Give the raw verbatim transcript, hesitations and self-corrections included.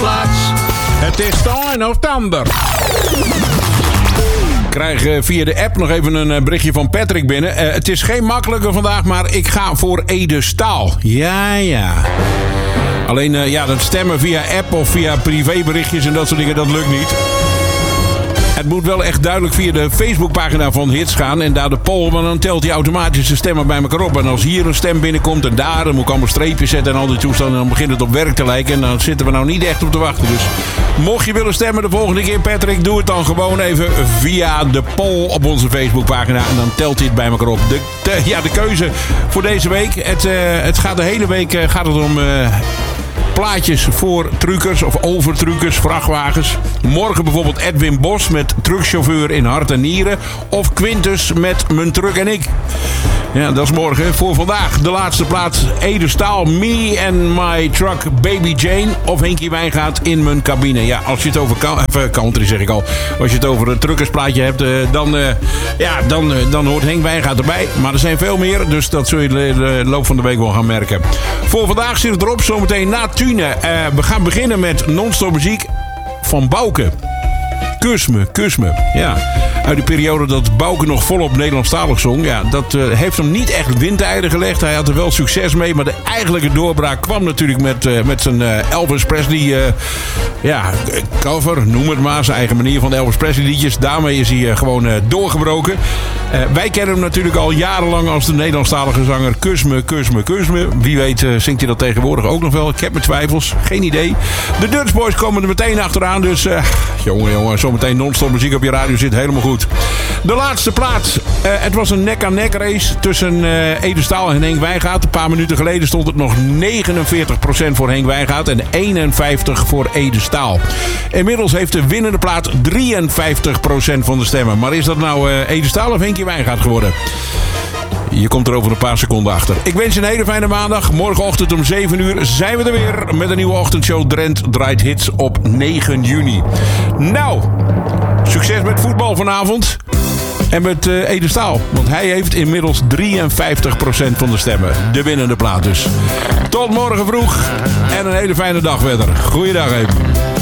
plaats. Het is Time of Thunder. Ik krijg via de app nog even een berichtje van Patrick binnen. Uh, het is geen makkelijke vandaag, maar ik ga voor Ede Staal. Ja, ja. Alleen, uh, ja, dat stemmen via app of via privéberichtjes en dat soort dingen, dat lukt niet. Het moet wel echt duidelijk via de Facebookpagina van Hits gaan en daar de poll, want dan telt hij automatisch de stemmen bij elkaar op. En als hier een stem binnenkomt en daar, dan moet ik allemaal streepjes zetten en al die toestanden, dan begint het op werk te lijken en dan zitten we nou niet echt op te wachten. Dus mocht je willen stemmen de volgende keer, Patrick, doe het dan gewoon even via de poll op onze Facebookpagina en dan telt hij het bij elkaar op. De, de, ja, de keuze voor deze week, het, uh, het gaat de hele week uh, gaat het om... Uh, plaatjes voor truckers of over truckers, vrachtwagens. Morgen bijvoorbeeld Edwin Bos met truckchauffeur in hart en nieren. Of Quintus met Mijn Truck en Ik. Ja, dat is morgen. Voor vandaag de laatste plaats Ede Staal, Me and My Truck, Baby Jane. Of Henkie Wijngaard in Mijn Cabine. Ja, als je het over country zeg ik al. Als je het over een truckersplaatje hebt, dan, uh, ja, dan, uh, dan hoort Henk Wijngaard erbij. Maar er zijn veel meer, dus dat zul je de loop van de week wel gaan merken. Voor vandaag zit het erop, zometeen na Tune. Uh, we gaan beginnen met non-stop muziek van Bouke. Kus me, kus me. Ja, uit de periode dat Bouke nog volop Nederlandstalig zong. Ja, dat uh, heeft hem niet echt windeieren gelegd. Hij had er wel succes mee. Maar de eigenlijke doorbraak kwam natuurlijk met, uh, met zijn uh, Elvis Presley uh, ja, cover. Noem het maar. Zijn eigen manier van de Elvis Presley liedjes. Daarmee is hij uh, gewoon uh, doorgebroken. Uh, wij kennen hem natuurlijk al jarenlang als de Nederlandstalige zanger. Kus me, kus me, kus me. Wie weet uh, zingt hij dat tegenwoordig ook nog wel. Ik heb mijn twijfels. Geen idee. De Dutch Boys komen er meteen achteraan. Dus uh, jongen, jongen. Zometeen non-stop muziek op je radio zit helemaal goed. De laatste plaats. Uh, het was een nek-aan-nek race tussen uh, Ede Staal en Henk Wijngaard. Een paar minuten geleden stond het nog negenenveertig procent voor Henk Wijngaard en eenenvijftig procent voor Ede Staal. Inmiddels heeft de winnende plaat drieënvijftig procent van de stemmen. Maar is dat nou uh, Ede Staal of Henkie Wijngaard geworden? Je komt er over een paar seconden achter. Ik wens je een hele fijne maandag. Morgenochtend om zeven uur zijn we er weer met een nieuwe ochtendshow. Drent draait hits op negen juni. Nou, succes met voetbal vanavond. En met uh, Ede Staal. Want hij heeft inmiddels drieënvijftig procent van de stemmen. De winnende plaat dus. Tot morgen vroeg. En een hele fijne dag verder. Goeiedag even.